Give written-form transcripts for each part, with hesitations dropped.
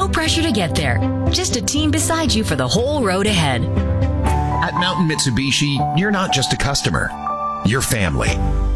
no pressure to get there. Just a team beside you for the whole road ahead. At Mountain Mitsubishi, you're not just a customer, you're family.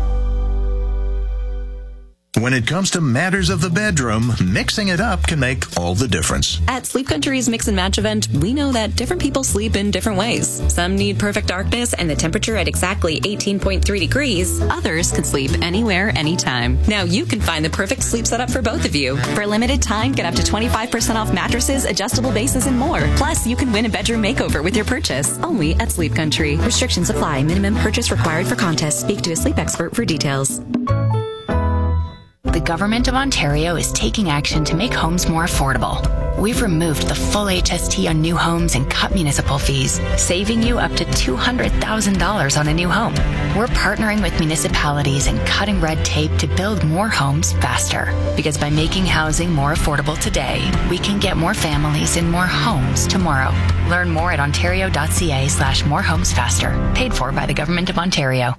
When it comes to matters of the bedroom, mixing it up can make all the difference. At Sleep Country's Mix and Match event, we know that different people sleep in different ways. Some need perfect darkness and the temperature at exactly 18.3 degrees. Others can sleep anywhere, anytime. Now you can find the perfect sleep setup for both of you. For a limited time, get up to 25% off mattresses, adjustable bases, and more. Plus, you can win a bedroom makeover with your purchase. Only at Sleep Country. Restrictions apply. Minimum purchase required for contest. Speak to a sleep expert for details. The Government of Ontario is taking action to make homes more affordable. We've removed the full HST on new homes and cut municipal fees, saving you up to $200,000 on a new home. We're partnering with municipalities and cutting red tape to build more homes faster. Because by making housing more affordable today, we can get more families in more homes tomorrow. Learn more at ontario.ca/morehomesfaster. Paid for by the Government of Ontario.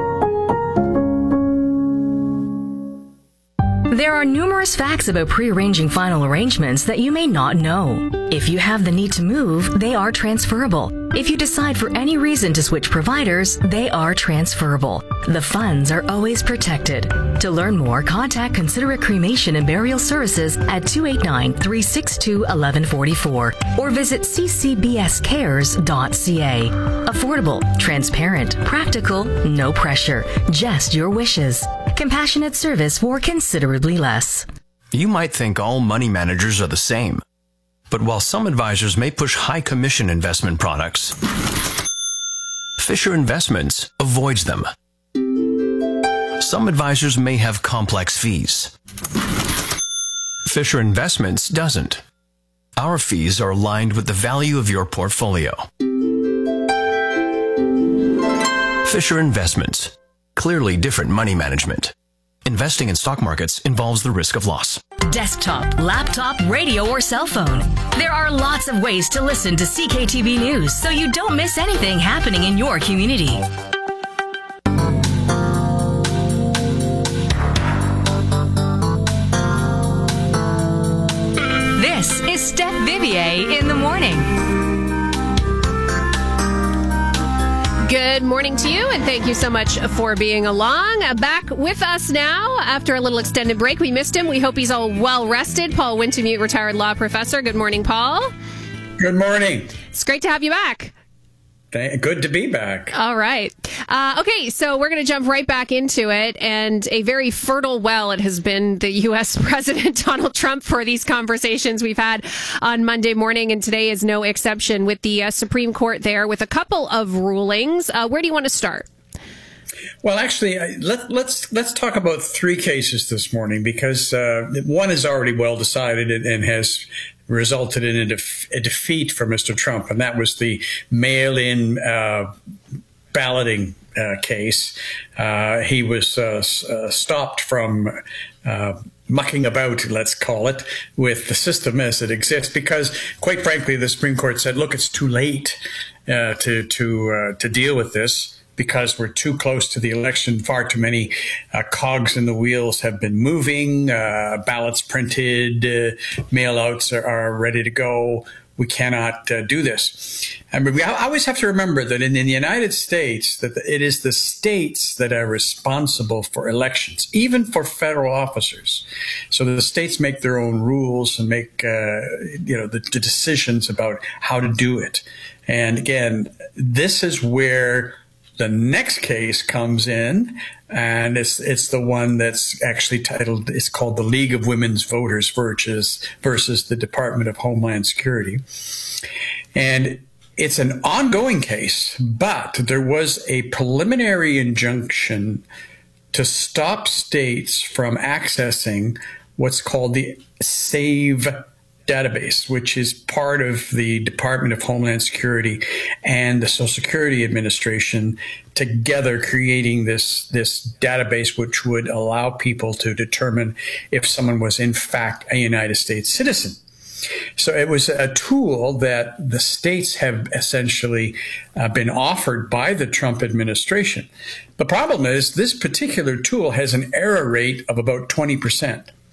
There are numerous facts about pre-arranging final arrangements that you may not know. If you have the need to move, they are transferable. If you decide for any reason to switch providers, they are transferable. The funds are always protected. To learn more, contact Considerate Cremation and Burial Services at 289-362-1144 or visit ccbscares.ca. Affordable, transparent, practical, no pressure, just your wishes. Compassionate service for considerably less. You might think all money managers are the same. But while some advisors may push high commission investment products, Fisher Investments avoids them. Some advisors may have complex fees. Fisher Investments doesn't. Our fees are aligned with the value of your portfolio. Fisher Investments. Clearly different money management. Investing in stock markets involves the risk of loss. Desktop, laptop, radio, or cell phone. There are lots of ways to listen to CKTB News so you don't miss anything happening in your community. This is Steph Vivier in the morning. Good morning to you, and thank you so much for being along. Back with us now after a little extended break. We missed him. We hope he's all well rested. Paul Wintemute, retired law professor. Good morning, Paul. Good morning. It's great to have you back. Good to be back. All right. Okay, so we're going to jump right back into it. And a very fertile well it has been the U.S. President Donald Trump for these conversations we've had on Monday morning. And today is no exception with the Supreme Court there with a couple of rulings. Where do you want to start? Well, actually, let's talk about three cases this morning because one is already well decided and has resulted in a defeat for Mr. Trump, and that was the mail-in balloting case. He was stopped from mucking about, let's call it, with the system as it exists because, quite frankly, the Supreme Court said, look, it's too late to deal with this because we're too close to the election. Far too many cogs in the wheels have been moving, ballots printed, mail-outs are ready to go. We cannot do this. I mean, we always have to remember that in the United States, that it is the states that are responsible for elections, even for federal officers. So the states make their own rules and make the decisions about how to do it. And again, this is where the next case comes in, and it's the one that's actually titled, it's called the League of Women's Voters versus the Department of Homeland Security. And it's an ongoing case, but there was a preliminary injunction to stop states from accessing what's called the SAVE database, which is part of the Department of Homeland Security and the Social Security Administration together creating this database which would allow people to determine if someone was in fact a United States citizen. So it was a tool that the states have essentially been offered by the Trump administration. The problem is this particular tool has an error rate of about 20%.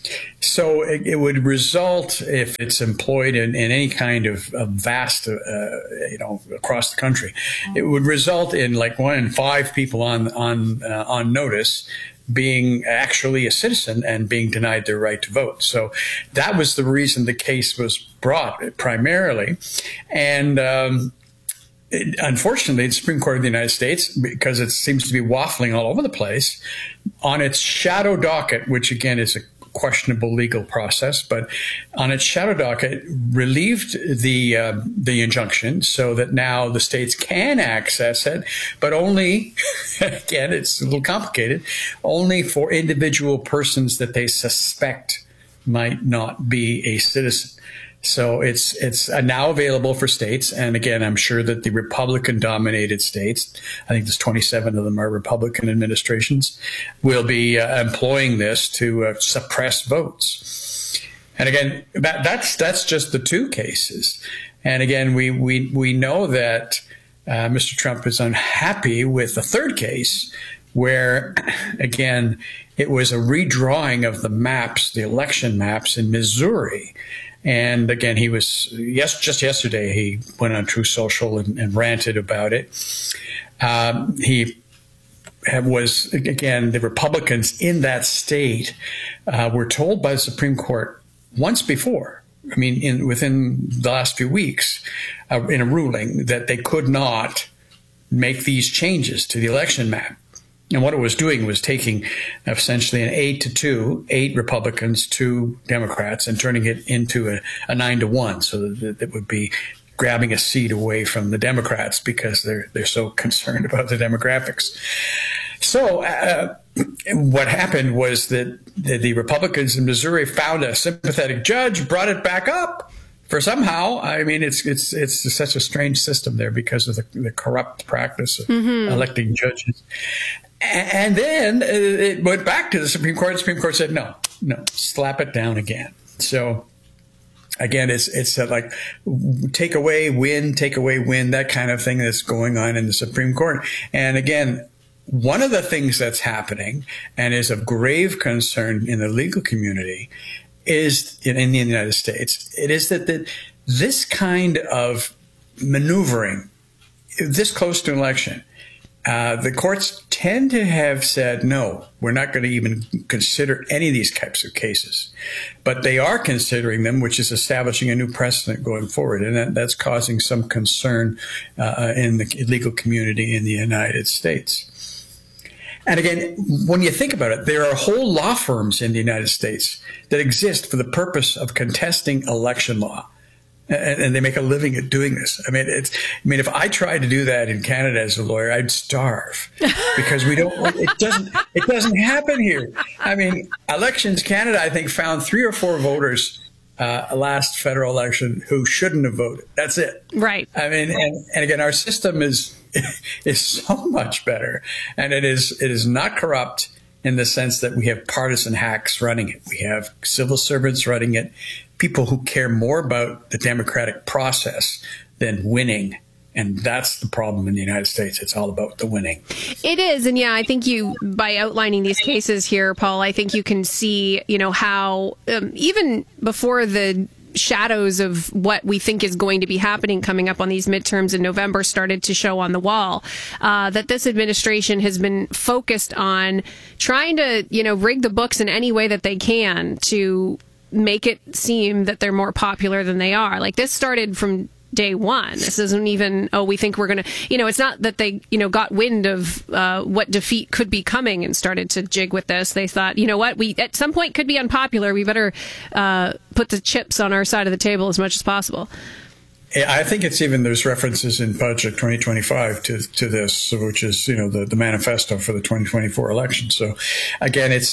So it would result, if it's employed in any kind of vast, across the country, it would result in like 1 in 5 people on notice being actually a citizen and being denied their right to vote. So that was the reason the case was brought primarily. And unfortunately, the Supreme Court of the United States, because it seems to be waffling all over the place, on its shadow docket, which again is a questionable legal process, but on its shadow docket, relieved the injunction so that now the states can access it, but only, again, it's a little complicated, only for individual persons that they suspect might not be a citizen. So it's now available for states. And again, I'm sure that the Republican-dominated states, I think there's 27 of them are Republican administrations, will be employing this to suppress votes. And again, that's just the 2 cases. And again, we know that Mr. Trump is unhappy with the 3rd case, where, again, it was a redrawing of the maps, the election maps in Missouri. And again, he was, just yesterday, he went on Truth Social and ranted about it. He was, again, the Republicans in that state were told by the Supreme Court once before, within the last few weeks, in a ruling, that they could not make these changes to the election map. And what it was doing was taking essentially an 8-2, 8 Republicans, 2 Democrats, and turning it into a 9-1, so that it would be grabbing a seat away from the Democrats because they're so concerned about the demographics. So what happened was that the Republicans in Missouri found a sympathetic judge, brought it back up. For somehow, it's such a strange system there because of the corrupt practice of electing judges. And then it went back to the Supreme Court. The Supreme Court said, no, slap it down again. So again, it's like take away, win, that kind of thing that's going on in the Supreme Court. And again, one of the things that's happening and is of grave concern in the legal community is in the United States, it is that this kind of maneuvering, this close to an election, the courts tend to have said, no, we're not going to even consider any of these types of cases. But they are considering them, which is establishing a new precedent going forward. And that's causing some concern in the legal community in the United States. And again, when you think about it, there are whole law firms in the United States that exist for the purpose of contesting election law. And they make a living at doing this. If I tried to do that in Canada as a lawyer, I'd starve because it doesn't happen here. Elections Canada, I think, found 3 or 4 voters last federal election who shouldn't have voted. That's it. Right. And again, our system is so much better, and it is not corrupt in the sense that we have partisan hacks running it. We have civil servants running it, people who care more about the democratic process than winning. And that's the problem in the United States. It's all about the winning. It is. And yeah, I think by outlining these cases here, Paul, I think you can see, how even before the shadows of what we think is going to be happening coming up on these midterms in November started to show on the wall, that this administration has been focused on trying to, rig the books in any way that they can to make it seem that they're more popular than they are. Like, this started from day one. This isn't even, we think we're going to, it's not that they, got wind of what defeat could be coming and started to jig with this. They thought, we at some point could be unpopular. We better put the chips on our side of the table as much as possible. I think it's even, there's references in Budget 2025 to this, which is, the manifesto for the 2024 election. So again, it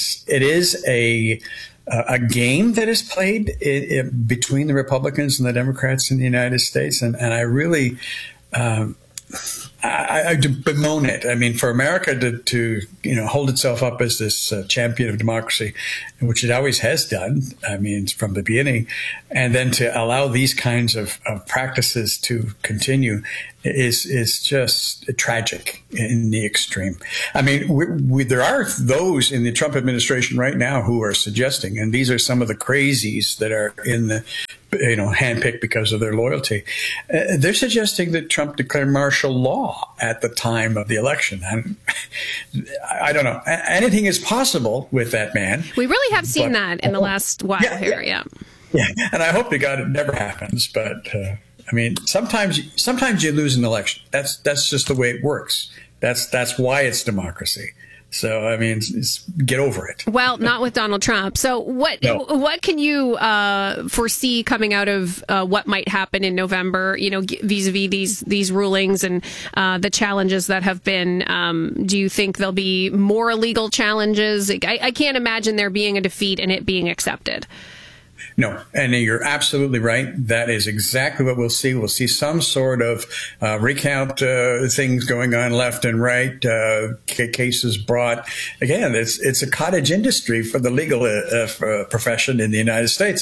is a game that is played between the Republicans and the Democrats in the United States. And I really I bemoan it. I mean, for America to hold itself up as this champion of democracy, which it always has done, I mean, from the beginning, and then to allow these kinds of practices to continue is just tragic in the extreme. I mean, there are those in the Trump administration right now who are suggesting, and these are some of the crazies that are in the handpicked because of their loyalty. They're suggesting that Trump declare martial law at the time of the election. I don't know. Anything is possible with that man. We really have seen that in the last while here. Yeah. And I hope to God it never happens. But I mean, sometimes you lose an election. That's just the way it works. That's why it's democracy. So, I mean, get over it. Well, not with Donald Trump. So what can you foresee coming out of what might happen in November, vis-a-vis these rulings and the challenges that have been? Do you think there'll be more legal challenges? I can't imagine there being a defeat and it being accepted. No, and you're absolutely right. That is exactly what we'll see. We'll see some sort of recount things going on left and right, cases brought. Again, it's a cottage industry for the legal profession in the United States.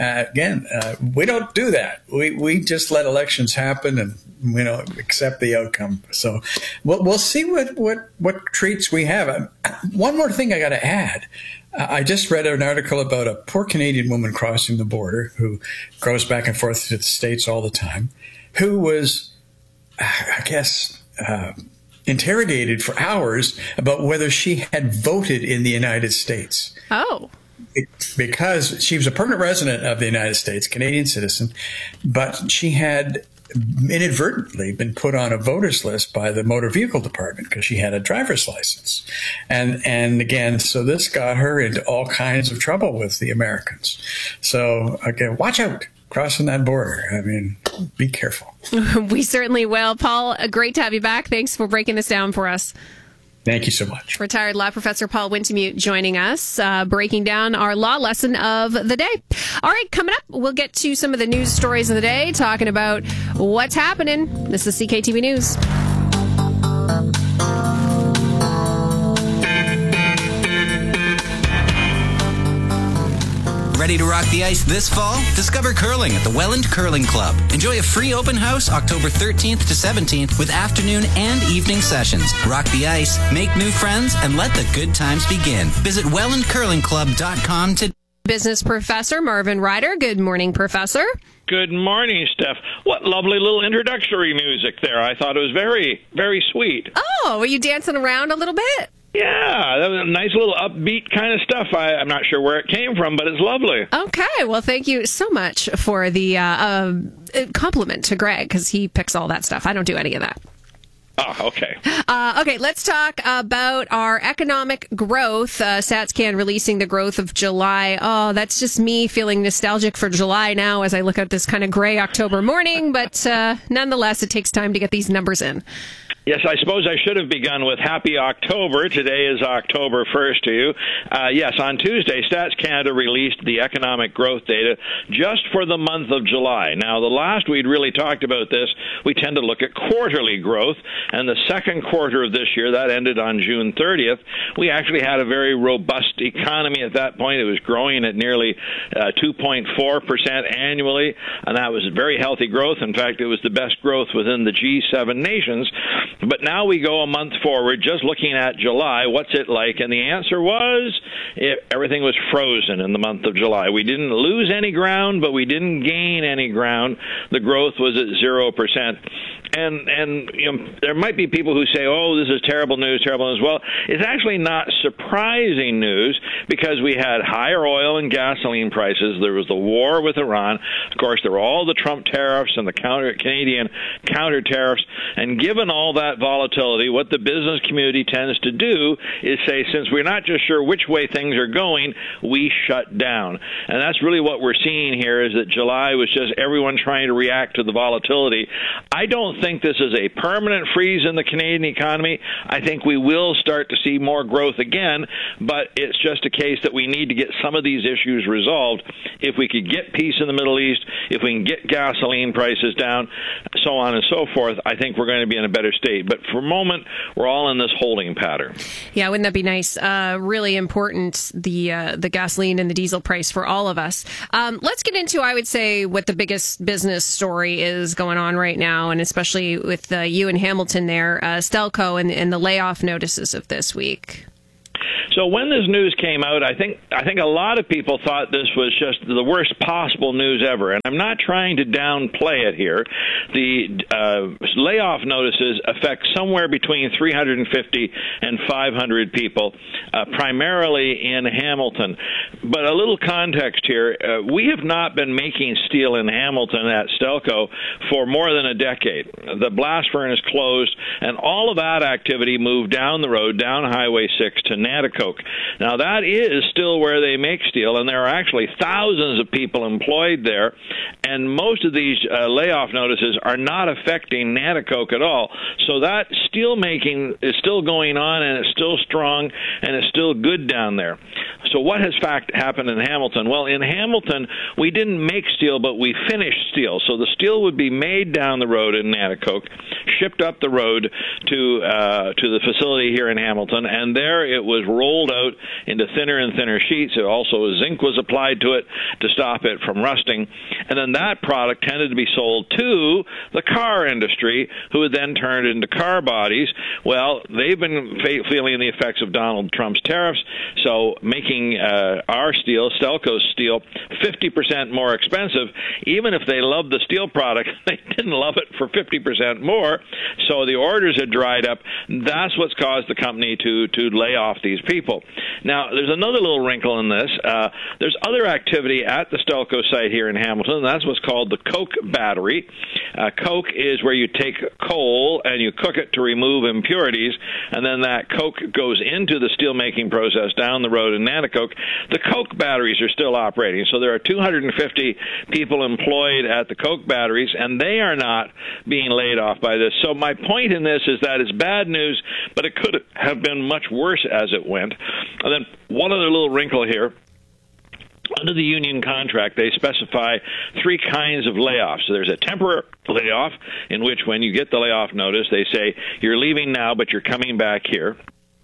We don't do that. We just let elections happen and accept the outcome. So we'll see what treats we have. One more thing I got to add. I just read an article about a poor Canadian woman crossing the border who goes back and forth to the States all the time, who was, I guess, interrogated for hours about whether she had voted in the United States. Oh. Because she was a permanent resident of the United States, Canadian citizen, but she had inadvertently been put on a voters list by the motor vehicle department because she had a driver's license. And again, so this got her into all kinds of trouble with the Americans. So again, watch out crossing that border. I mean, be careful. We certainly will. Paul, great to have you back. Thanks for breaking this down for us. Thank you so much. Retired law professor Paul Wintemute joining us, breaking down our law lesson of the day. All right, coming up, we'll get to some of the news stories of the day, talking about what's happening. This is CKTV News. Ready to rock the ice this fall? Discover curling at the Welland Curling Club. Enjoy a free open house October 13th to 17th with afternoon and evening sessions. Rock the ice, make new friends, and let the good times begin. Visit wellandcurlingclub.com today. Business professor Marvin Ryder. Good morning, Professor. Good morning, Steph. What lovely little introductory music there. I thought it was very, very sweet. Oh, were you dancing around a little bit? Yeah, that was a nice little upbeat kind of stuff. I'm not sure where it came from, but it's lovely. Okay, well, thank you so much for the compliment to Greg, because he picks all that stuff. I don't do any of that. Oh, okay. Okay, let's talk about our economic growth. StatsCan releasing the growth of July. Oh, that's just me feeling nostalgic for July now as I look at this kind of gray October morning. But nonetheless, it takes time to get these numbers in. Yes, I suppose I should have begun with Happy October. Today is October 1st to you. Yes, on Tuesday, Stats Canada released the economic growth data just for the month of July. Now, the last we'd really talked about this, we tend to look at quarterly growth, and the second quarter of this year, that ended on June 30th, we actually had a very robust economy at that point. It was growing at nearly 2.4% annually, and that was very healthy growth. In fact, it was the best growth within the G7 nations. But now we go a month forward, just looking at July, what's it like? And the answer was everything was frozen in the month of July. We didn't lose any ground, but we didn't gain any ground. The growth was at 0%. And there might be people who say, oh, this is terrible news. Well, it's actually not surprising news because we had higher oil and gasoline prices. There was the war with Iran. Of course, there were all the Trump tariffs and the Canadian counter tariffs. And given all that volatility, what the business community tends to do is say, since we're not just sure which way things are going, we shut down. And that's really what we're seeing here is that July was just everyone trying to react to the volatility. I don't think this is a permanent freeze in the Canadian economy. I think we will start to see more growth again, but it's just a case that we need to get some of these issues resolved. If we could get peace in the Middle East, if we can get gasoline prices down, so on and so forth, I think we're going to be in a better state. But for a moment, we're all in this holding pattern. Yeah, wouldn't that be nice? Really important, the gasoline and the diesel price for all of us. Let's get into, I would say, what the biggest business story is going on right now, and especially with you in Hamilton there, Stelco and the layoff notices of this week. So when this news came out, I think a lot of people thought this was just the worst possible news ever. And I'm not trying to downplay it here. The layoff notices affect somewhere between 350 and 500 people, primarily in Hamilton. But a little context here. We have not been making steel in Hamilton at Stelco for more than a decade. The blast furnace closed, and all of that activity moved down the road, down Highway 6 to Nanticoke. Now, that is still where they make steel, and there are actually thousands of people employed there, and most of these layoff notices are not affecting Nanticoke at all. So that steel making is still going on, and it's still strong, and it's still good down there. So what has happened in Hamilton? Well, in Hamilton, we didn't make steel, but we finished steel. So the steel would be made down the road in Nanticoke, shipped up the road to the facility here in Hamilton, and there it was rolled out into thinner and thinner sheets. Also, zinc was applied to it to stop it from rusting. And then that product tended to be sold to the car industry, who would then turn it into car bodies. Well, they've been feeling the effects of Donald Trump's tariffs, so making our steel, Stelco's steel, 50% more expensive. Even if they loved the steel product, they didn't love it for 50% more, so the orders had dried up. That's what's caused the company to lay off these people. Now, there's another little wrinkle in this. There's other activity at the Stelco site here in Hamilton, and that's what's called the coke battery. Coke is where you take coal and you cook it to remove impurities, and then that coke goes into the steelmaking process down the road in Nanticoke. The coke batteries are still operating, so there are 250 people employed at the coke batteries, and they are not being laid off by this. So my point in this is that it's bad news, but it could have been much worse as it went. And then one other little wrinkle here. Under the union contract, they specify three kinds of layoffs. So there's a temporary layoff, in which when you get the layoff notice, they say, you're leaving now, but you're coming back here.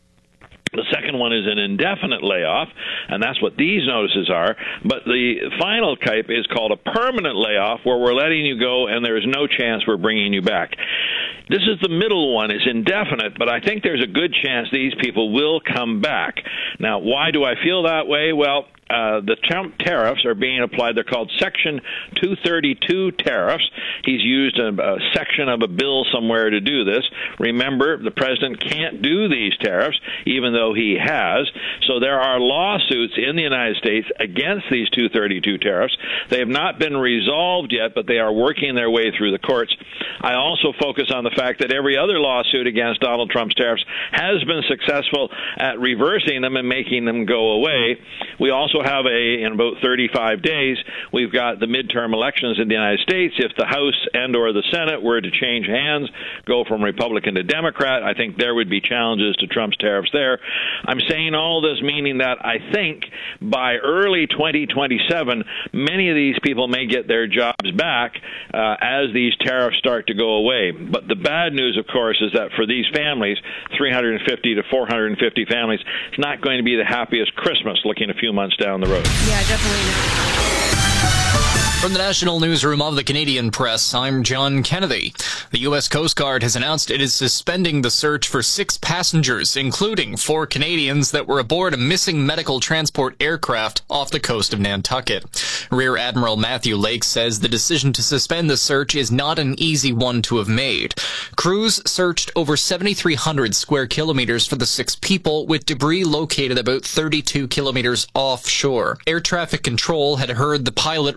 The second one is an indefinite layoff, and that's what these notices are. But the final type is called a permanent layoff, where we're letting you go and there is no chance we're bringing you back. This is the middle one. It's indefinite, but I think there's a good chance these people will come back. Now, why do I feel that way? Well, the Trump tariffs are being applied. They're called Section 232 tariffs. He's used a section of a bill somewhere to do this. Remember, the president can't do these tariffs, even though he has. So there are lawsuits in the United States against these 232 tariffs. They have not been resolved yet, but they are working their way through the courts. I also focus on the fact that every other lawsuit against Donald Trump's tariffs has been successful at reversing them and making them go away. We also have in about 35 days, we've got the midterm elections in the United States. If the House and or the Senate were to change hands, go from Republican to Democrat, I think there would be challenges to Trump's tariffs there. I'm saying all this meaning that I think by early 2027, many of these people may get their jobs back as these tariffs start to go away. But the bad news, of course, is that for these families, 350 to 450 families, it's not going to be the happiest Christmas looking a few months down the road. Yeah, definitely not. From the National Newsroom of the Canadian Press, I'm John Kennedy. The U.S. Coast Guard has announced it is suspending the search for 6 passengers, including 4 Canadians that were aboard a missing medical transport aircraft off the coast of Nantucket. Rear Admiral Matthew Lake says the decision to suspend the search is not an easy one to have made. Crews searched over 7,300 square kilometers for the 6 people, with debris located about 32 kilometers offshore. Air traffic control had heard the pilot report a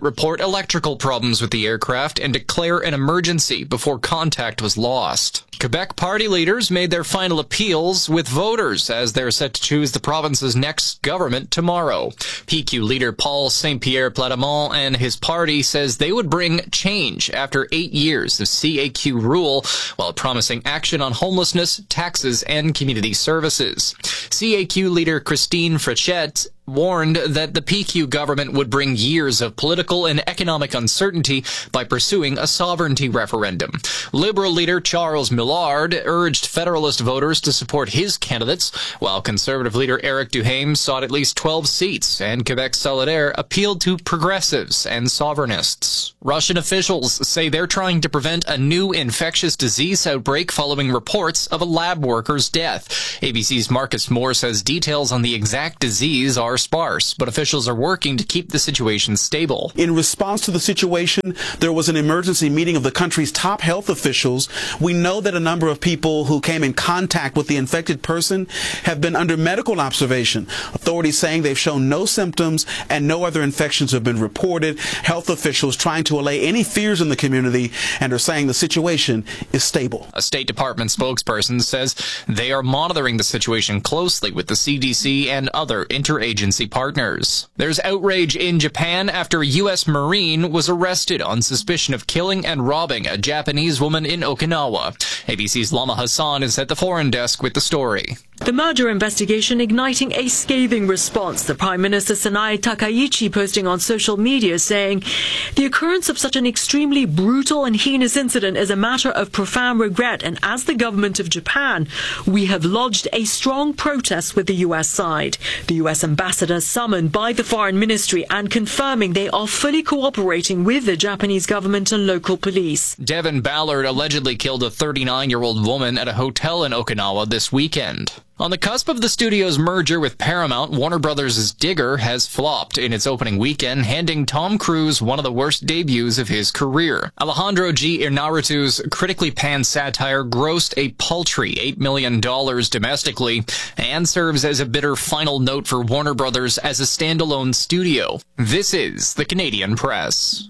electrical problems with the aircraft and declare an emergency before contact was lost. Quebec party leaders made their final appeals with voters as they're set to choose the province's next government tomorrow. PQ leader Paul Saint-Pierre Plamondon and his party says they would bring change after 8 years of CAQ rule while promising action on homelessness, taxes, and community services. CAQ leader Christine Frechette warned that the PQ government would bring years of political and economic uncertainty by pursuing a sovereignty referendum. Liberal leader Charles Millard urged Federalist voters to support his candidates, while Conservative leader Eric Duhaime sought at least 12 seats, and Quebec Solidaire appealed to progressives and sovereignists. Russian officials say they're trying to prevent a new infectious disease outbreak following reports of a lab worker's death. ABC's Marcus Moore says details on the exact disease are sparse, but officials are working to keep the situation stable. In response to the situation, there was an emergency meeting of the country's top health officials. We know that a number of people who came in contact with the infected person have been under medical observation. Authorities saying they've shown no symptoms and no other infections have been reported. Health officials trying to allay any fears in the community and are saying the situation is stable. A State Department spokesperson says they are monitoring the situation closely with the CDC and other interagency partners. There's outrage in Japan after a U.S. Marine was arrested on suspicion of killing and robbing a Japanese woman in Okinawa. ABC's Lama Hassan is at the foreign desk with the story. The murder investigation igniting a scathing response. The Prime Minister Sanae Takaichi posting on social media saying, "The occurrence of such an extremely brutal and heinous incident is a matter of profound regret, and as the government of Japan, we have lodged a strong protest with the U.S. side." The U.S. ambassador summoned by the Foreign Ministry and confirming they are fully cooperating with the Japanese government and local police. Devin Ballard allegedly killed a 39-year-old woman at a hotel in Okinawa this weekend. On the cusp of the studio's merger with Paramount, Warner Brothers' Digger has flopped in its opening weekend, handing Tom Cruise one of the worst debuts of his career. Alejandro G. Inarritu's critically panned satire grossed a paltry $8 million domestically and serves as a bitter final note for Warner Brothers as a standalone studio. This is the Canadian Press.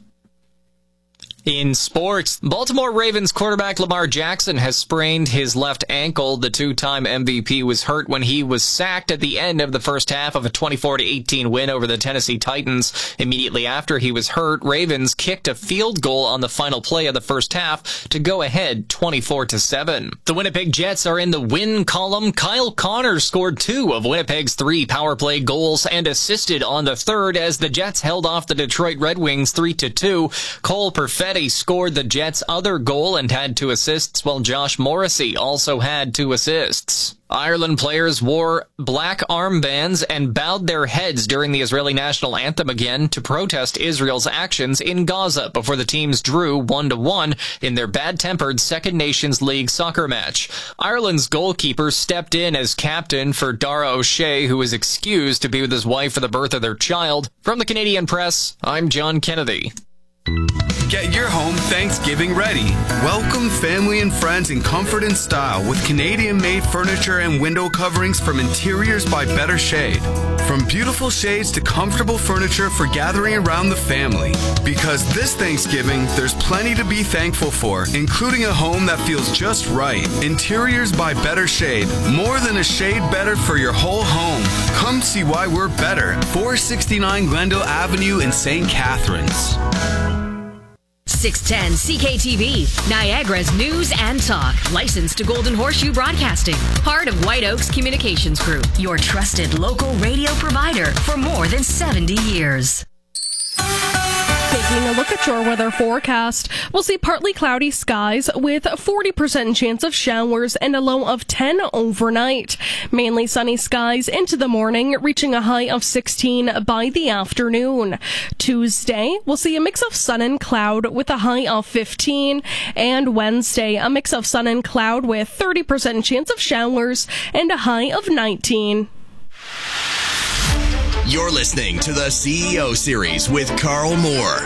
In sports, Baltimore Ravens quarterback Lamar Jackson has sprained his left ankle. The two-time MVP was hurt when he was sacked at the end of the first half of a 24-18 win over the Tennessee Titans. Immediately after he was hurt, Ravens kicked a field goal on the final play of the first half to go ahead 24-7. The Winnipeg Jets are in the win column. Kyle Connors scored 2 of Winnipeg's 3 power play goals and assisted on the third as the Jets held off the Detroit Red Wings 3-2. Cole Perfetti scored the Jets' other goal and had 2 assists, while Josh Morrissey also had 2 assists. Ireland players wore black armbands and bowed their heads during the Israeli national anthem again to protest Israel's actions in Gaza before the teams drew 1-1 in their bad-tempered Second Nations League soccer match. Ireland's goalkeeper stepped in as captain for Dara O'Shea, who was excused to be with his wife for the birth of their child. From the Canadian Press, I'm John Kennedy. Get your home Thanksgiving ready. Welcome family and friends in comfort and style with Canadian-made furniture and window coverings from Interiors by Better Shade. From beautiful shades to comfortable furniture for gathering around the family. Because this Thanksgiving, there's plenty to be thankful for, including a home that feels just right. Interiors by Better Shade. More than a shade better for your whole home. Come see why we're better. 469 Glendale Avenue in St. Catharines. 610 CKTV, Niagara's news and talk. Licensed to Golden Horseshoe Broadcasting. Part of White Oaks Communications Group. Your trusted local radio provider for more than 70 years. Taking a look at your weather forecast, we'll see partly cloudy skies with a 40% chance of showers and a low of 10 overnight. Mainly sunny skies into the morning, reaching a high of 16 by the afternoon. Tuesday, we'll see a mix of sun and cloud with a high of 15. And Wednesday, a mix of sun and cloud with 30% chance of showers and a high of 19. You're listening to the CEO Series with Carl Moore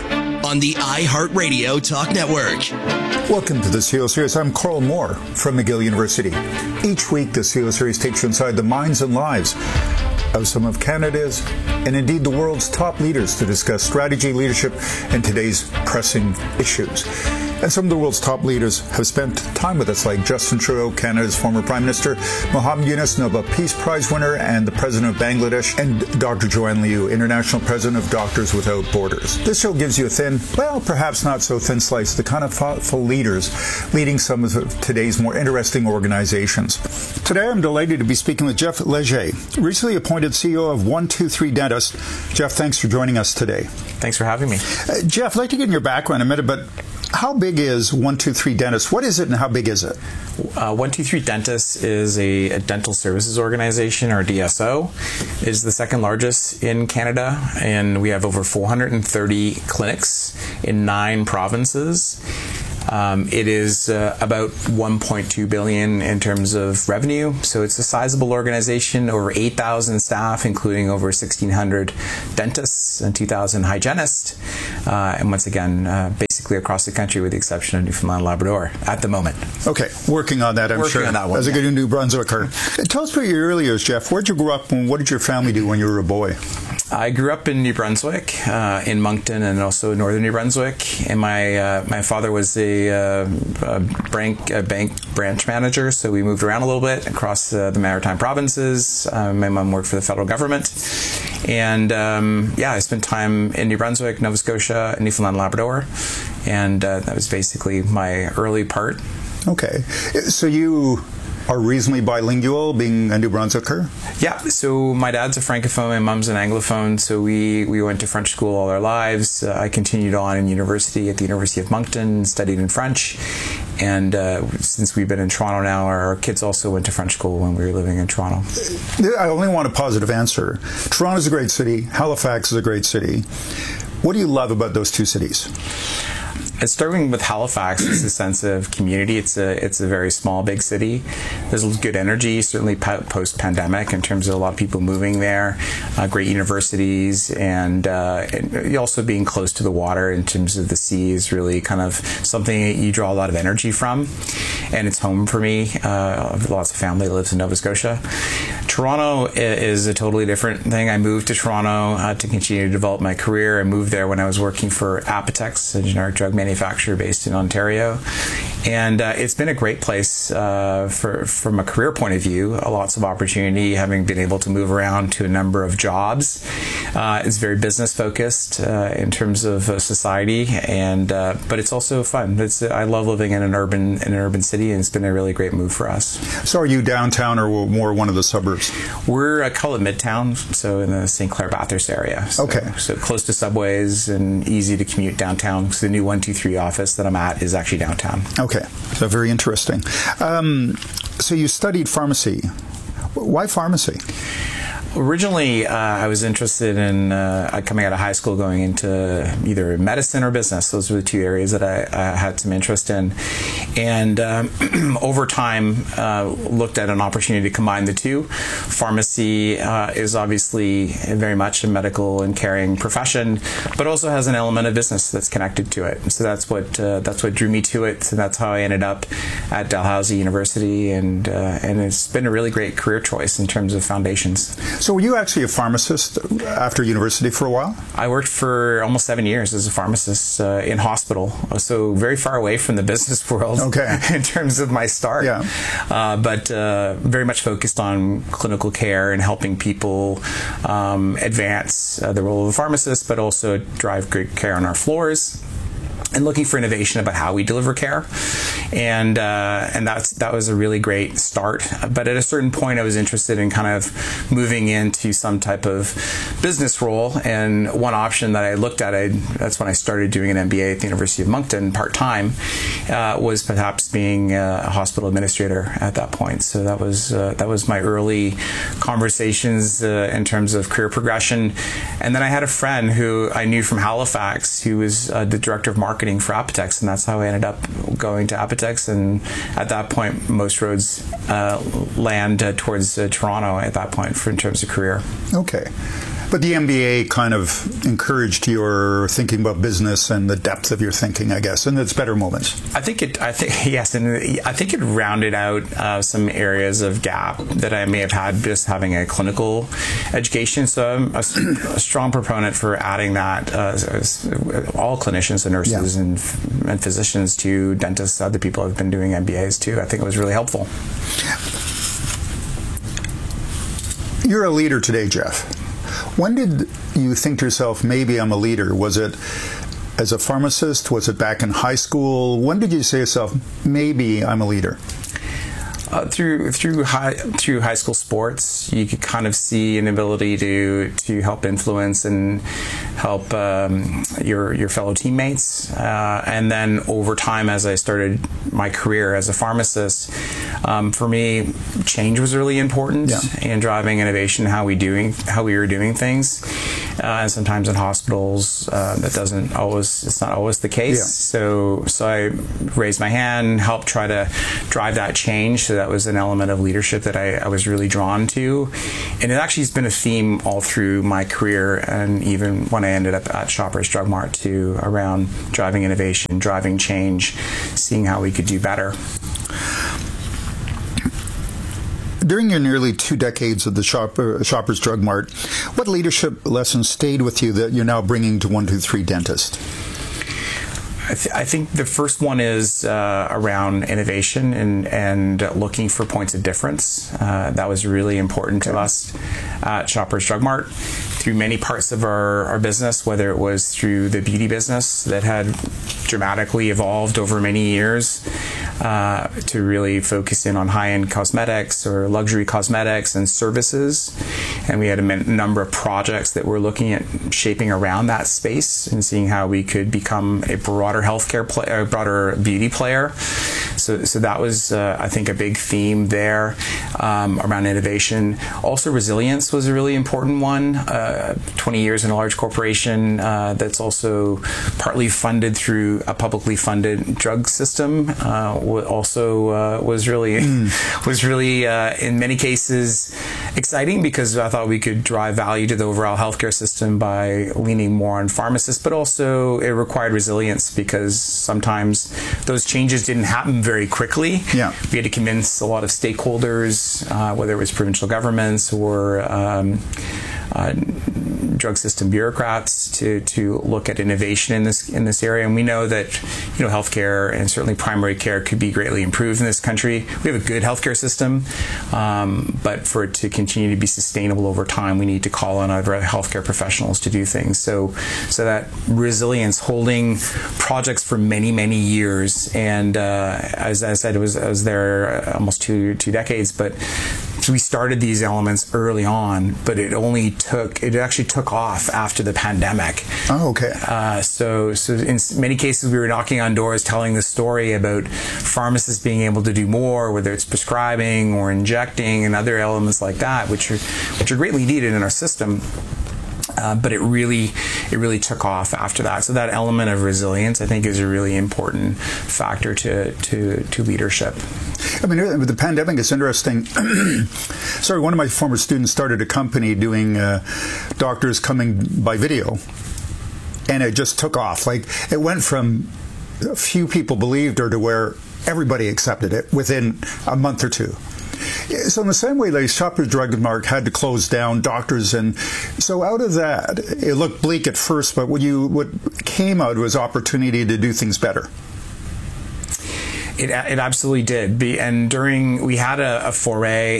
on the iHeartRadio Talk Network. Welcome to the CEO Series. I'm Carl Moore from McGill University. Each week, the CEO Series takes you inside the minds and lives of some of Canada's and indeed the world's top leaders to discuss strategy, leadership, and today's pressing issues. And some of the world's top leaders have spent time with us, like Justin Trudeau, Canada's former Prime Minister, Muhammad Yunus, Nobel Peace Prize winner and the President of Bangladesh, and Dr. Joanne Liu, International President of Doctors Without Borders. This show gives you a thin, well, perhaps not so thin slice, the kind of thoughtful leaders leading some of today's more interesting organizations. Today, I'm delighted to be speaking with Jeff Leger, recently appointed CEO of 123 Dentist. Jeff, thanks for joining us today. Thanks for having me. Jeff, I'd like to get in your background in a minute, but how big is 123 Dentist? What is it and how big is it? 123 Dentist is a dental services organization, or DSO. It is the second largest in Canada, and we have over 430 clinics in 9 provinces. It is about $1.2 billion in terms of revenue, so it's a sizable organization. Over 8,000 staff, including over 1,600 dentists and 2,000 hygienists, and once again, basically across the country, with the exception of Newfoundland and Labrador at the moment. Okay, working on that, I'm working sure. On that one, as a good New Brunswicker. Tell us about your early years, Jeff. Where'd you grow up, and what did your family do when you were a boy? I grew up in New Brunswick, in Moncton, and also northern New Brunswick. And my father was a bank branch manager, so we moved around a little bit across the maritime provinces. My mom worked for the federal government, and I spent time in New Brunswick, Nova Scotia, and Newfoundland and Labrador, and that was basically my early part. Okay, so you are reasonably bilingual, being a New Brunswicker? Yeah, so my dad's a Francophone, my mom's an Anglophone, so we went to French school all our lives. I continued on in university at the University of Moncton, studied in French, and since we've been in Toronto now, our kids also went to French school when we were living in Toronto. I only want a positive answer. Toronto's a great city, Halifax is a great city. What do you love about those two cities? Starting with Halifax, it's a sense of community. It's a very small, big city. There's good energy, certainly post-pandemic, in terms of a lot of people moving there, great universities, and also being close to the water in terms of the sea is really kind of something that you draw a lot of energy from, and it's home for me. Lots of family lives in Nova Scotia. Toronto is a totally different thing. I moved to Toronto to continue to develop my career. I moved there when I was working for Apotex, a generic drug manufacturer based in Ontario. And it's been a great place from a career point of view. Lots of opportunity, having been able to move around to a number of jobs. It's very business focused in terms of society, and but it's also fun. I love living in an urban city, and it's been a really great move for us. So are you downtown or more one of the suburbs? We're call it Midtown, so in the St. Clair Bathurst area. So, okay. So close to subways and easy to commute downtown. So the new 123 office that I'm at is actually downtown. Okay, so very interesting. So you studied pharmacy. Why pharmacy? Originally, I was interested in coming out of high school, going into either medicine or business. Those were the two areas that I had some interest in. And over time, looked at an opportunity to combine the two. Pharmacy is obviously very much a medical and caring profession, but also has an element of business that's connected to it. So that's what drew me to it. So that's how I ended up at Dalhousie University, and it's been a really great career choice in terms of foundations. So were you actually a pharmacist after university for a while? I worked for almost 7 years as a pharmacist in hospital, so very far away from the business world. Okay. In terms of my start. Yeah. But very much focused on clinical care and helping people advance the role of a pharmacist, but also drive good care on our floors, and looking for innovation about how we deliver care, and that was a really great start. But at a certain point, I was interested in kind of moving into some type of business role, and one option that I looked at, that's when I started doing an MBA at the University of Moncton part-time, was perhaps being a hospital administrator at that point. So that was my early conversations in terms of career progression. And then I had a friend who I knew from Halifax, who was the director of marketing for Apotex, and that's how I ended up going to Apotex. And at that point, most roads land towards Toronto at that point in terms of career. Okay. But the MBA kind of encouraged your thinking about business and the depth of your thinking, I guess, and its better moments. Yes, and I think it rounded out some areas of gap that I may have had just having a clinical education. So I'm a strong proponent for adding that, all clinicians and nurses and physicians to dentists, other people have been doing MBAs too. I think it was really helpful. You're a leader today, Jeff. When did you think to yourself, maybe I'm a leader? Was it as a pharmacist? Was it back in high school? When did you say to yourself, maybe I'm a leader? Through high school sports, you could kind of see an ability to help influence and help your fellow teammates, and then over time, as I started my career as a pharmacist, for me, change was really important in driving innovation, how we were doing things, and sometimes in hospitals it's not always the case. So I raised my hand, helped try to drive that change. So that was an element of leadership that I was really drawn to. And it actually has been a theme all through my career, and even when I ended up at Shoppers Drug Mart too, around driving innovation, driving change, seeing how we could do better. During your nearly 2 decades of the Shoppers Drug Mart, what leadership lessons stayed with you that you're now bringing to 123 Dentist? I think the first one is around innovation and looking for points of difference. That was really important to us at Shoppers Drug Mart. Through many parts of our business, whether it was through the beauty business that had dramatically evolved over many years, to really focus in on high-end cosmetics or luxury cosmetics and services. And we had a number of projects that we're looking at shaping around that space and seeing how we could become a broader healthcare player, a broader beauty player. So that was, I think, a big theme there around innovation. Also, resilience was a really important one. 20 years in a large corporation that's also partly funded through a publicly funded drug system was really in many cases exciting, because I thought we could drive value to the overall healthcare system by leaning more on pharmacists, but also it required resilience because sometimes those changes didn't happen very quickly. We had to convince a lot of stakeholders, whether it was provincial governments or drug system bureaucrats, to look at innovation in this area. And we know that healthcare and certainly primary care could be greatly improved in this country. We have a good healthcare system, but for it to continue to be sustainable over time, we need to call on other healthcare professionals to do things. So that resilience, holding projects for many years, and as I said, I was there almost two decades, but. So we started these elements early on, but it actually took off after the pandemic. Oh, okay. So in many cases, we were knocking on doors telling the story about pharmacists being able to do more, whether it's prescribing or injecting and other elements like that, which are greatly needed in our system. But it really took off after that. So that element of resilience, I think, is a really important factor to leadership. I mean, with the pandemic, it's interesting. Sorry, one of my former students started a company doing doctors coming by video, and it just took off. Like, it went from a few people believed her to where everybody accepted it within a month or two. So in the same way, like Shoppers Drug Mart had to close down doctors, and so out of that, it looked bleak at first, but what came out was opportunity to do things better. It absolutely did. And we had a foray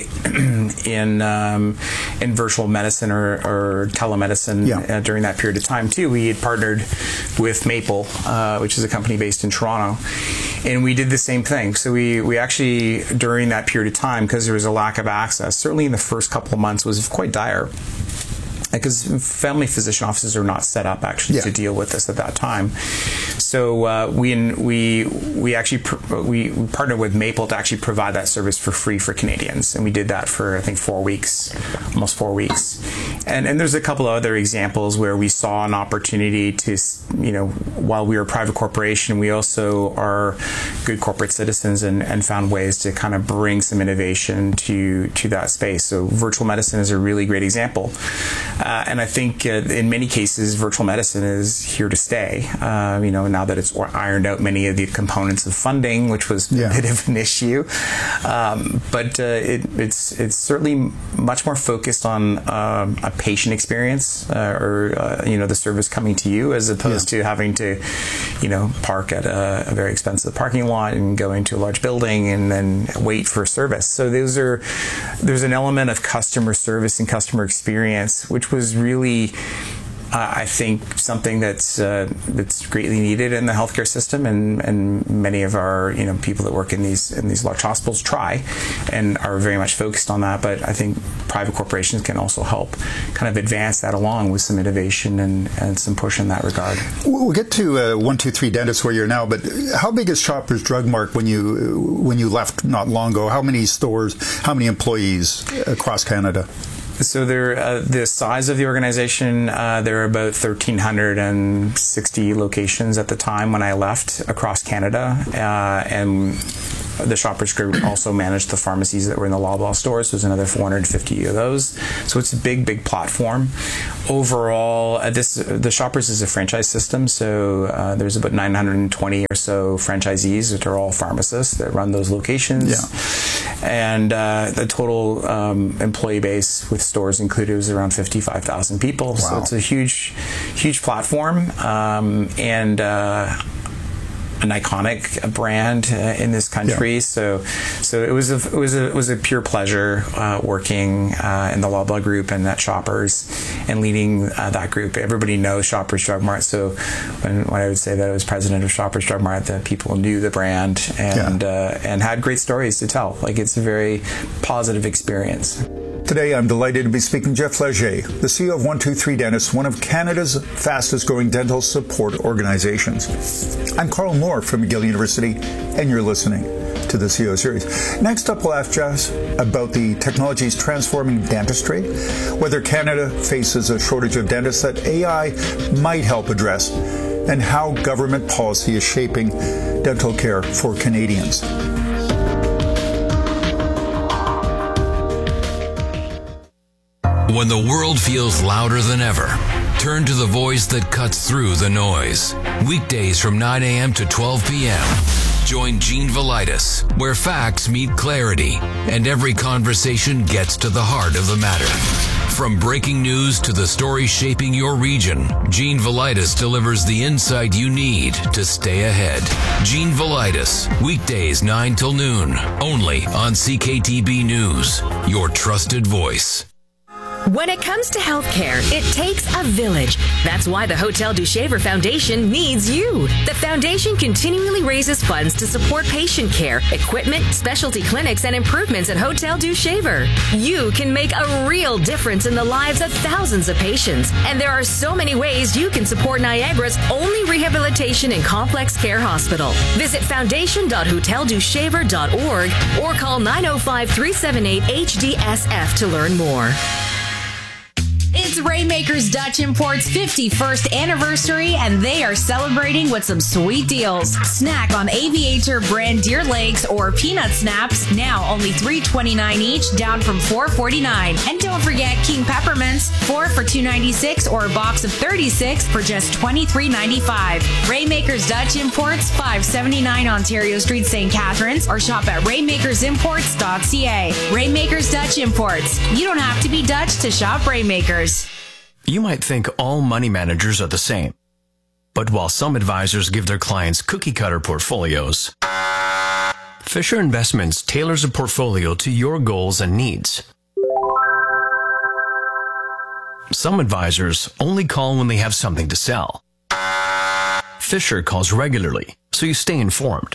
in virtual medicine or telemedicine during that period of time too. We had partnered with Maple, which is a company based in Toronto, and we did the same thing. So we actually, during that period of time, because there was a lack of access, certainly in the first couple of months, was quite dire. Because family physician offices are not set up actually to deal with this at that time. So we actually we partnered with Maple to actually provide that service for free for Canadians, and we did that for I think 4 weeks, almost 4 weeks. And there's a couple of other examples where we saw an opportunity to, while we were a private corporation, we also are good corporate citizens and found ways to kind of bring some innovation to that space. So virtual medicine is a really great example. And I think in many cases, virtual medicine is here to stay. Now that it's ironed out many of the components of funding, which was a bit of an issue. But it's certainly much more focused on a patient experience or the service coming to you, as opposed to having to park at a very expensive parking lot and go into a large building and then wait for service. So there's an element of customer service and customer experience, which was really I think something that's greatly needed in the healthcare system, and many of our people that work in these large hospitals try and are very much focused on that. But I think private corporations can also help kind of advance that along with some innovation and some push in that regard. We'll get to 123 Dentist where you're now, but how big is Shoppers Drug Mart when you left not long ago? How many stores? How many employees across Canada? So the size of the organization, there are about 1,360 locations at the time when I left across Canada, and the Shoppers Group also managed the pharmacies that were in the Loblaw stores. There's another 450 of those. So it's a big platform. Overall, the Shoppers is a franchise system, so there's about 920 or so franchisees that are all pharmacists that run those locations. Yeah. And the total employee base with stores included was around 55,000 people. Wow. So it's a huge platform, and an iconic brand in this country. Yeah. So it was a pure pleasure working in the Loblaw Group and at Shoppers and leading that group. Everybody knows Shoppers Drug Mart. So when I would say that I was president of Shoppers Drug Mart, that people knew the brand and had great stories to tell. Like, it's a very positive experience. Today, I'm delighted to be speaking to Jeff Leger, the CEO of 123 Dentist, one of Canada's fastest-growing dental support organizations. I'm Carl Moore from McGill University, and you're listening to the CEO Series. Next up, we'll ask Jeff about the technologies transforming dentistry, whether Canada faces a shortage of dentists that AI might help address, and how government policy is shaping dental care for Canadians. When the world feels louder than ever, turn to the voice that cuts through the noise. Weekdays from 9 a.m. to 12 p.m. Join Gene Velitis, where facts meet clarity and every conversation gets to the heart of the matter. From breaking news to the stories shaping your region, Gene Velitis delivers the insight you need to stay ahead. Gene Velitis, weekdays 9 till noon, only on CKTB News, your trusted voice. When it comes to healthcare, it takes a village. That's why the Hotel du Shaver Foundation needs you. The foundation continually raises funds to support patient care, equipment, specialty clinics, and improvements at Hotel du Shaver. You can make a real difference in the lives of thousands of patients. And there are so many ways you can support Niagara's only rehabilitation and complex care hospital. Visit foundation.hoteldushaver.org or call 905-378-HDSF to learn more. It's Rainmakers Dutch Import's 51st anniversary, and they are celebrating with some sweet deals. Snack on Aviator brand deer legs or peanut snaps, now only $3.29 each, down from $4.49. And don't forget King Peppermints, 4 for $2.96 or a box of 36 for just $23.95. Rainmakers Dutch Imports, 579 Ontario Street, St. Catharines, or shop at rainmakersimports.ca. Rainmakers Dutch Imports. You don't have to be Dutch to shop Rainmakers. You might think all money managers are the same. But while some advisors give their clients cookie-cutter portfolios, Fisher Investments tailors a portfolio to your goals and needs. Some advisors only call when they have something to sell. Fisher calls regularly, so you stay informed.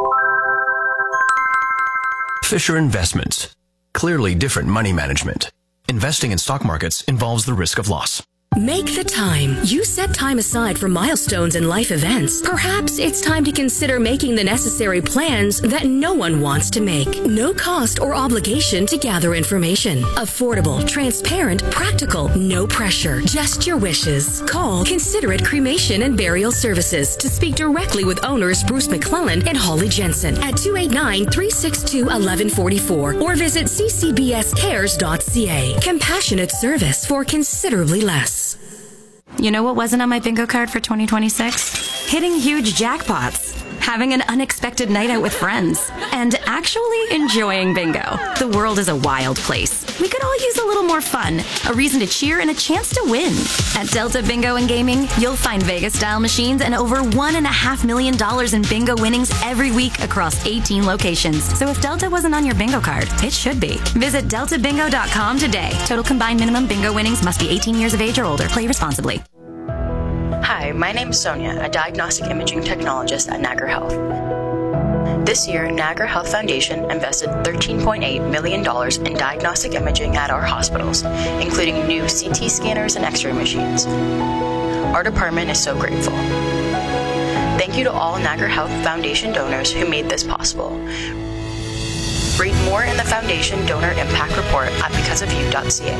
Fisher Investments. Clearly different money management. Investing in stock markets involves the risk of loss. Make the time. You set time aside for milestones and life events. Perhaps it's time to consider making the necessary plans that no one wants to make. No cost or obligation to gather information. Affordable, transparent, practical, no pressure. Just your wishes. Call Considerate Cremation and Burial Services to speak directly with owners Bruce McClellan and Holly Jensen at 289-362-1144 or visit ccbscares.ca. Compassionate service for considerably less. You know what wasn't on my bingo card for 2026? Hitting huge jackpots, having an unexpected night out with friends, and actually enjoying bingo. The world is a wild place. We could all use a little more fun, a reason to cheer, and a chance to win. At Delta Bingo and Gaming, you'll find Vegas-style machines and over $1.5 million in bingo winnings every week across 18 locations. So if Delta wasn't on your bingo card, it should be. Visit deltabingo.com today. Total combined minimum bingo winnings must be 18 years of age or older. Play responsibly. Hi, my name is Sonia, a diagnostic imaging technologist at Niagara Health. This year, Niagara Health Foundation invested $13.8 million in diagnostic imaging at our hospitals, including new CT scanners and X-ray machines. Our department is so grateful. Thank you to all Niagara Health Foundation donors who made this possible. Read more in the Foundation Donor Impact Report at becauseofyou.ca.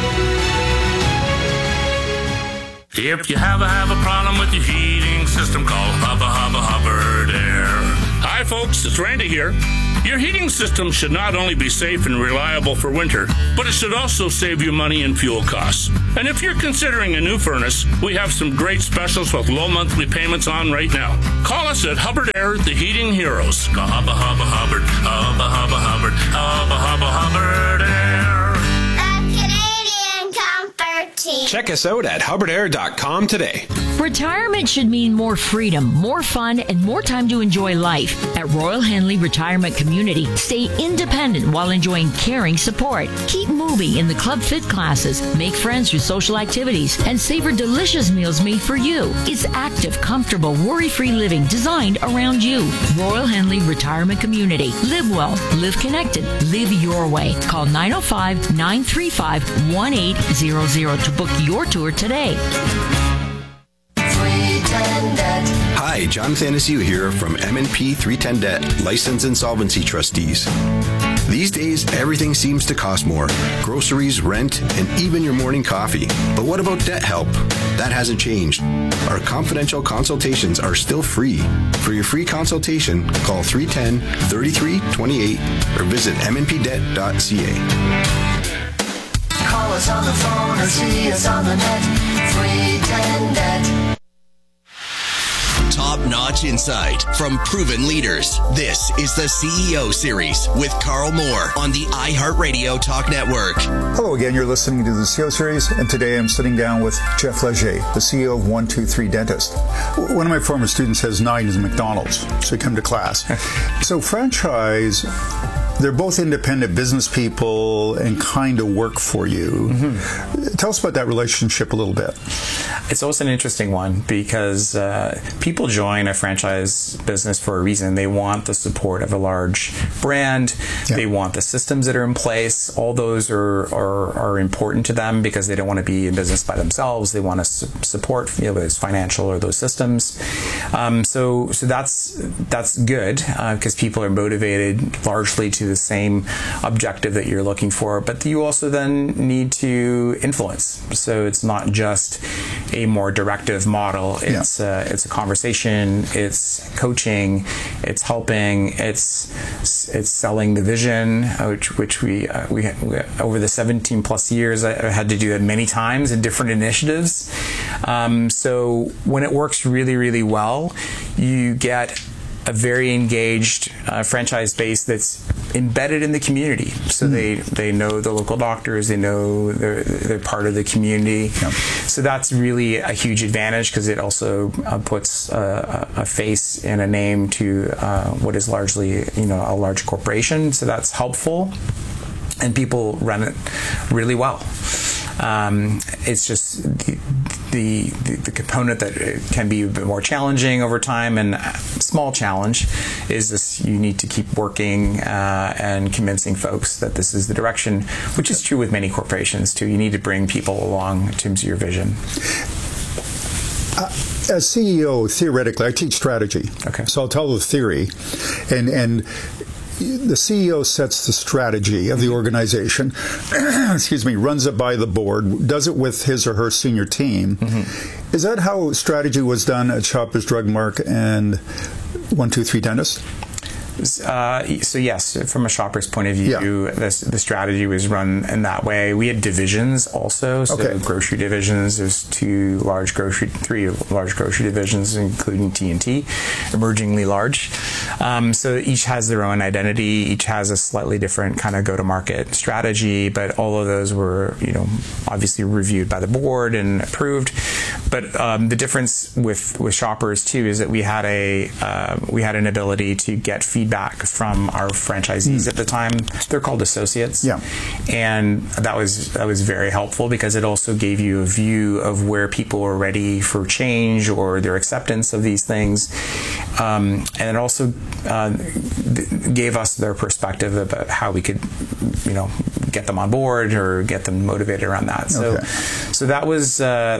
If you have a problem with your heating system, call Hubbard Air. Hi folks, it's Randy here. Your heating system should not only be safe and reliable for winter, but it should also save you money and fuel costs. And if you're considering a new furnace, we have some great specials with low monthly payments on right now. Call us at Hubbard Air, the heating heroes. Call Hubbard Air. Check us out at hubbardair.com today. Retirement should mean more freedom, more fun, and more time to enjoy life. At Royal Henley Retirement Community, stay independent while enjoying caring support. Keep moving in the Club Fit classes, make friends through social activities, and savor delicious meals made for you. It's active, comfortable, worry-free living designed around you. Royal Henley Retirement Community. Live well, live connected, live your way. Call 905-935-1800 to book your tour today. Hi, John Thanasiu here from M&P 310 Debt, License Insolvency Trustees. These days, everything seems to cost more. Groceries, rent, and even your morning coffee. But what about debt help? That hasn't changed. Our confidential consultations are still free. For your free consultation, call 310-3328 or visit mnpdebt.ca. Call us on the phone or see us on the net. 310 Debt. Top-notch insight from proven leaders. This is the CEO Series with Carl Moore on the iHeartRadio Talk Network. Hello again, you're listening to the CEO Series, and today I'm sitting down with Jeff Leger, the CEO of 123 Dentist. One of my former students has 9 as McDonald's, so come to class. So franchise, they're both independent business people and kind of work for you. Mm-hmm. Tell us about that relationship a little bit. It's always an interesting one because people join a franchise business for a reason. They want the support of a large brand. Yeah. They want the systems that are in place. All those are important to them because they don't want to be in business by themselves. They want to support, whether it's financial or those systems. So that's good because people are motivated largely to the same objective that you're looking for. But you also then need to influence. So it's not just a more directive model. It's a conversation. It's coaching. It's helping. It's selling the vision, which we over the 17 plus years I had to do that many times in different initiatives. So when it works really, really well, you get a very engaged franchise base that's embedded in the community. So they know the local doctors, they know they're part of the community. Yep. So that's really a huge advantage because it also puts a face and a name to what is largely a large corporation. So that's helpful, and people run it really well. It's just the component that can be a bit more challenging over time, and a small challenge is this: you need to keep working and convincing folks that this is the direction, which is true with many corporations too. You need to bring people along in terms of your vision. As CEO, theoretically, I teach strategy. Okay. So I'll tell the theory, and the CEO sets the strategy of the organization, excuse me, runs it by the board, does it with his or her senior team. Mm-hmm. Is that how strategy was done at Shoppers Drug Mart and 123 Dentist? So yes, from a shopper's point of view, the strategy was run in that way. We had divisions also, so grocery divisions. There's three large grocery divisions, including T&T, emergingly large. So each has their own identity. Each has a slightly different kind of go-to-market strategy, but all of those were, obviously reviewed by the board and approved. But the difference with Shoppers too is that we had an ability to get feedback from our franchisees at the time. They're called associates. Yeah. And that was very helpful because it also gave you a view of where people were ready for change or their acceptance of these things. And it also gave us their perspective about how we could, get them on board or get them motivated around that. So that was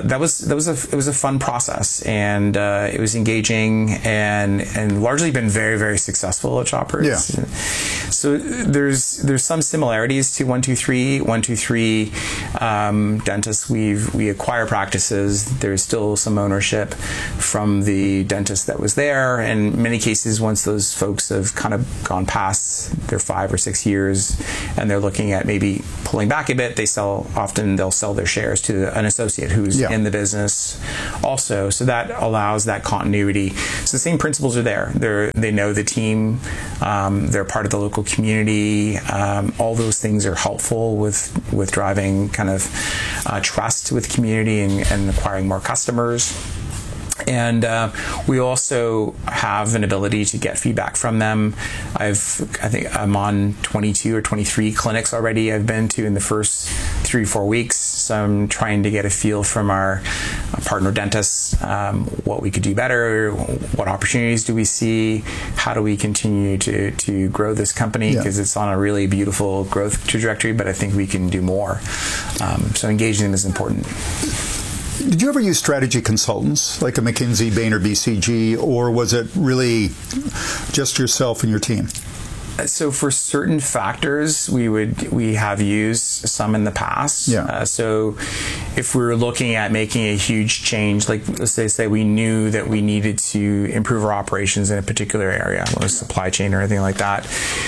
a fun process, and it was engaging and largely been very, very successful at Shoppers. Yeah. So there's some similarities to 123. 123 dentists, we acquire practices. There's still some ownership from the dentist that was there. And in many cases, once those folks have kind of gone past their 5 or 6 years and they're looking at maybe pulling back a bit, they'll sell their shares to an associate who's in the business also. So that allows that continuity. So the same principles are there. They know the team. They're part of the local community. All those things are helpful with driving kind of trust with community and acquiring more customers. And we also have an ability to get feedback from them. I think I'm on 22 or 23 clinics already I've been to in the first 3 or 4 weeks. So I'm trying to get a feel from our partner dentists, what we could do better, what opportunities do we see, how do we continue to grow this company, because it's on a really beautiful growth trajectory, but I think we can do more. So engaging them is important. Did you ever use strategy consultants like a McKinsey, Bain, or BCG, or was it really just yourself and your team? So for certain factors, we have used some in the past. Yeah. So if we were looking at making a huge change, like let's say we knew that we needed to improve our operations in a particular area, whether it's supply chain or anything like that,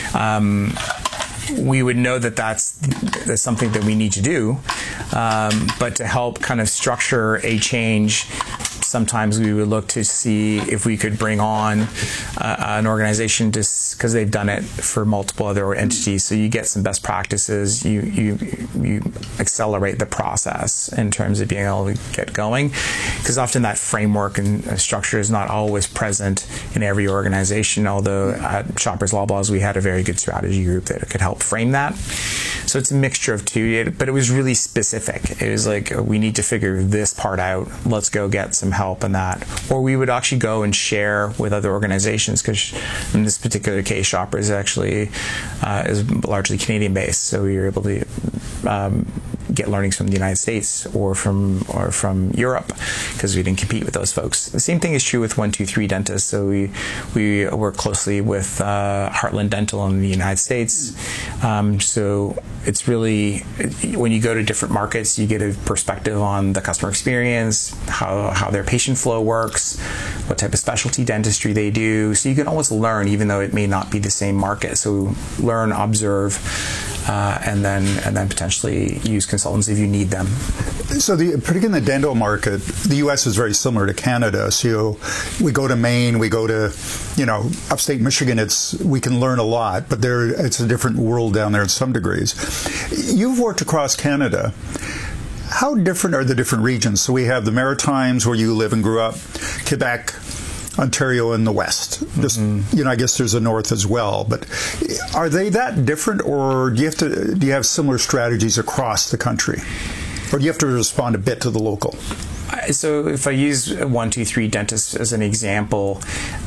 we would know that that's something that we need to do. But to help kind of structure a change, sometimes we would look to see if we could bring on an organization just because they've done it for multiple other entities. So you get some best practices, you accelerate the process in terms of being able to get going, because often that framework and structure is not always present in every organization, although at Shoppers Loblaws we had a very good strategy group that could help frame that. So it's a mixture of two, but it was really specific. It was like, we need to figure this part out. Let's go get some help in that. Or we would actually go and share with other organizations, because in this particular case, Shoppers actually is largely Canadian based. So we were able to get learnings from the United States or from Europe, because we didn't compete with those folks. The same thing is true with 123 Dentists. So we work closely with Heartland Dental in the United States. So it's really, when you go to different markets, you get a perspective on the customer experience, how their patient flow works, what type of specialty dentistry they do. So you can always learn, even though it may not be the same market. So learn, observe, and then potentially use consultants if you need them. So particularly in the dental market, the U.S. is very similar to Canada. So we go to Maine, we go to, upstate Michigan. We can learn a lot, but it's a different world down there in some degrees. You've worked across Canada. How different are the different regions? So we have the Maritimes, where you live and grew up, Quebec, Ontario, and the West. Just, I guess there's a North as well. But are they that different, or do you have similar strategies across the country? Or do you have to respond a bit to the local? So if I use 123 Dentists as an example,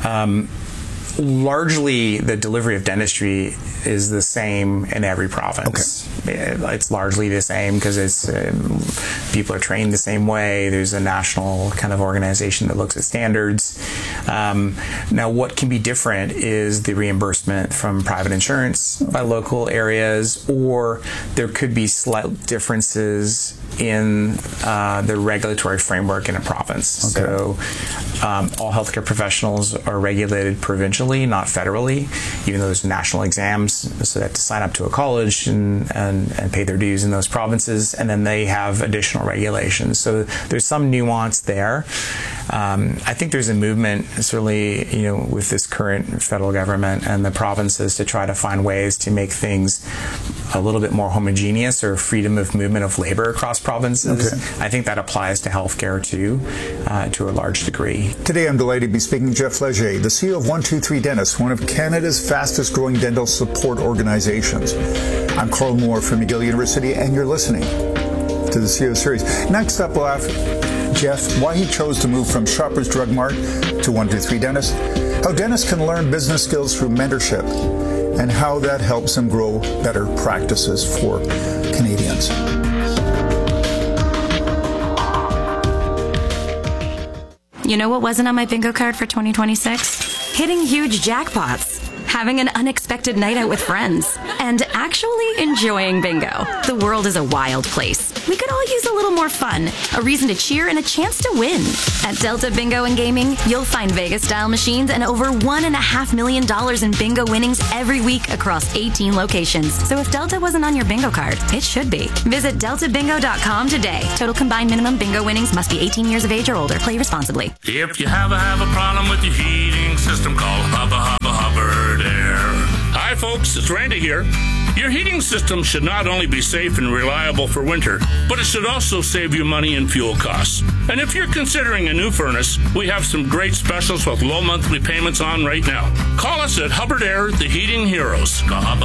largely the delivery of dentistry is the same in every province. It's largely the same because it's people are trained the same way. There's a national kind of organization that looks at standards. Now, what can be different is the reimbursement from private insurance by local areas, or there could be slight differences in the regulatory framework in a province. So all healthcare professionals are regulated provincially, not federally, even though there's national exams, so they have to sign up to a college and pay their dues in those provinces, and then they have additional regulations. So there's some nuance there. I think there's a movement, certainly, with this current federal government and the provinces, to try to find ways to make things a little bit more homogeneous, or freedom of movement of labor across provinces. I think that applies to healthcare too, to a large degree. Today I'm delighted to be speaking to Jeff Leger, the CEO of 123 Dentists, one of Canada's fastest growing dental support organizations. I'm Carl Moore from McGill University, and you're listening to the CEO series. Next up, we'll ask Jeff why he chose to move from Shoppers Drug Mart to 123 Dentists, how dentists can learn business skills through mentorship, and how that helps them grow better practices for Canadians. You know what wasn't on my bingo card for 2026? Hitting huge jackpots, having an unexpected night out with friends, and actually enjoying bingo. The world is a wild place. We could all use a little more fun, a reason to cheer, and a chance to win. At Delta Bingo and Gaming, you'll find Vegas-style machines and over $1.5 million in bingo winnings every week across 18 locations. So if Delta wasn't on your bingo card, it should be. Visit deltabingo.com today. Total combined minimum bingo winnings must be 18 years of age or older. Play responsibly. If you have a problem with your heating system, call Hubbard Air. Hi folks, it's Randy here. Your heating system should not only be safe and reliable for winter, but it should also save you money in fuel costs. And if you're considering a new furnace, we have some great specials with low monthly payments on right now. Call us at Hubbard Air, the heating heroes. Hubbard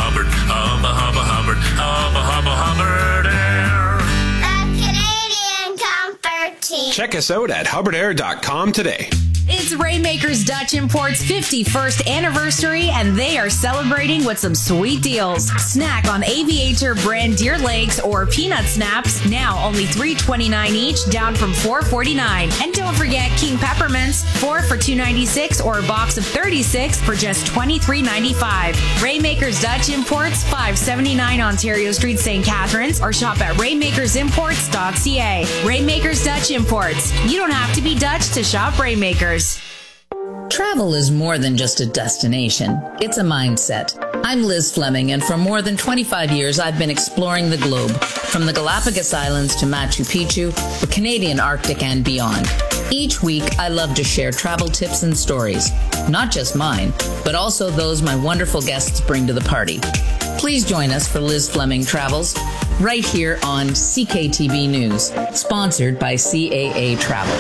Air. The Canadian Comfort Team. Check us out at hubbardair.com today. It's Rainmakers Dutch Import's 51st anniversary, and they are celebrating with some sweet deals. Snack on Aviator brand Deer Lakes or Peanut Snaps, now only $3.29 each, down from $4.49. And don't forget King Peppermints, 4 for $2.96, or a box of 36 for just $23.95. Rainmakers Dutch Imports, 579 Ontario Street, St. Catharines, or shop at rainmakersimports.ca. Rainmakers Dutch Imports. You don't have to be Dutch to shop Rainmakers. Travel is more than just a destination. It's a mindset. I'm Liz Fleming, and for more than 25 years, I've been exploring the globe, from the Galapagos Islands to Machu Picchu, the Canadian Arctic, and beyond. Each week, I love to share travel tips and stories, not just mine, but also those my wonderful guests bring to the party. Please join us for Liz Fleming Travels, right here on CKTB News, sponsored by CAA Travel.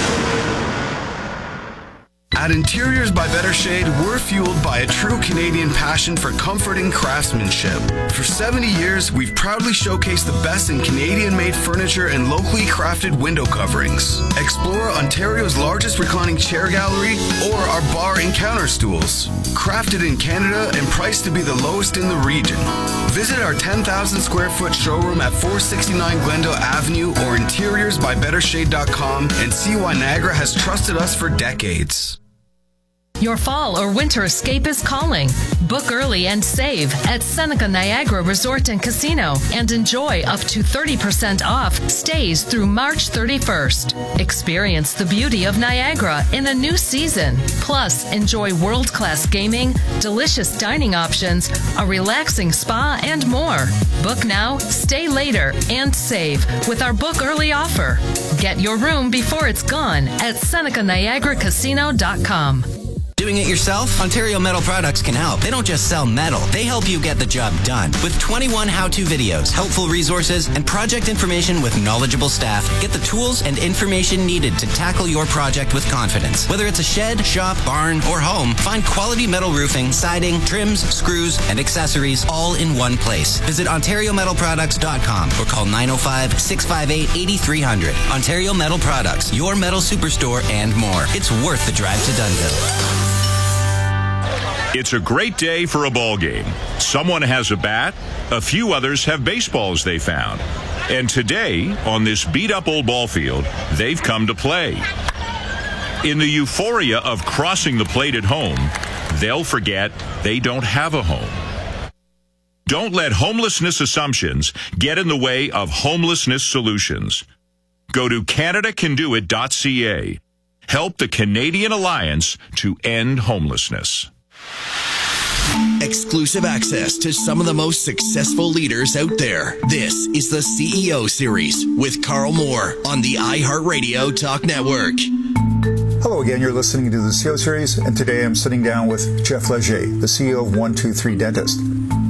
At Interiors by Better Shade, we're fueled by a true Canadian passion for comfort and craftsmanship. For 70 years, we've proudly showcased the best in Canadian-made furniture and locally crafted window coverings. Explore Ontario's largest reclining chair gallery or our bar and counter stools. Crafted in Canada and priced to be the lowest in the region. Visit our 10,000 square foot showroom at 469 Glendale Avenue or interiorsbybettershade.com and see why Niagara has trusted us for decades. Your fall or winter escape is calling. Book early and save at Seneca Niagara Resort and Casino and enjoy up to 30% off stays through March 31st. Experience the beauty of Niagara in a new season. Plus, enjoy world-class gaming, delicious dining options, a relaxing spa, and more. Book now, stay later, and save with our book early offer. Get your room before it's gone at SenecaNiagaraCasino.com. Doing it yourself? Ontario Metal Products can help. They don't just sell metal, they help you get the job done. With 21 how-to videos, helpful resources, and project information with knowledgeable staff, get the tools and information needed to tackle your project with confidence. Whether it's a shed, shop, barn, or home, find quality metal roofing, siding, trims, screws, and accessories all in one place. Visit OntarioMetalProducts.com or call 905-658-8300. Ontario Metal Products, your metal superstore and more. It's worth the drive to Dunnville. It's a great day for a ball game. Someone has a bat, a few others have baseballs they found. And today, on this beat-up old ball field, they've come to play. In the euphoria of crossing the plate at home, they'll forget they don't have a home. Don't let homelessness assumptions get in the way of homelessness solutions. Go to CanadaCanDoIt.ca. Help the Canadian Alliance to end homelessness. Exclusive access to some of the most successful leaders out there. This is the CEO Series with Carl Moore on the iHeartRadio Talk Network. Hello again, you're listening to the CEO Series, and today I'm sitting down with Jeff Leger, the CEO of 123 Dentist.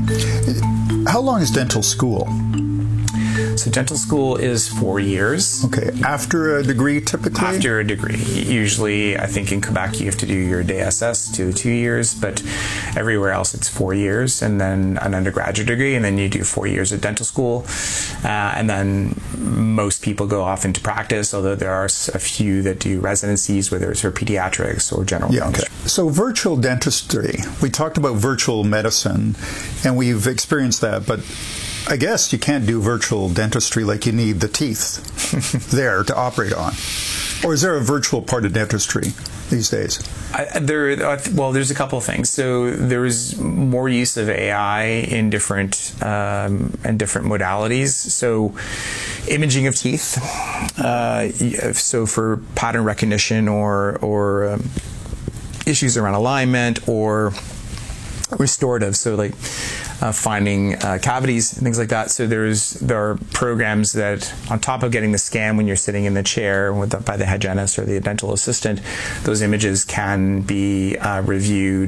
How long is dental school? So dental school is 4 years. Okay. After a degree, typically? After a degree. Usually, I think in Quebec, you have to do your DSS to 2 years, but everywhere else it's 4 years, and then an undergraduate degree, and then you do 4 years of dental school. And then most people go off into practice, although there are a few that do residencies, whether it's for pediatrics or general dentistry. Okay. So virtual dentistry, we talked about virtual medicine, and we've experienced that, but I guess you can't do virtual dentistry like you need the teeth there to operate on. Or is there a virtual part of dentistry these days? There's a couple of things. So there is more use of AI in different modalities. So imaging of teeth. So for pattern recognition or issues around alignment or restorative. So like finding cavities and things like that. So there are programs that, on top of getting the scan when you're sitting in the chair by the hygienist or the dental assistant, those images can be reviewed